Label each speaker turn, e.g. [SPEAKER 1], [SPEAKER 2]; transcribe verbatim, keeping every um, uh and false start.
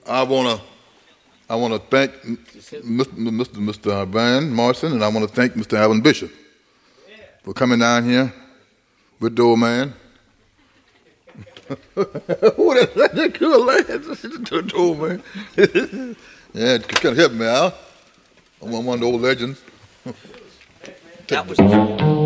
[SPEAKER 1] I want to I want to thank Mister Mister Mister Van Morrison, and I want to thank Mister Allen Bishop for coming down here with the old man. Who that? That good lad. The old man. Yeah, can help me out. I'm one of the old legends.
[SPEAKER 2] That was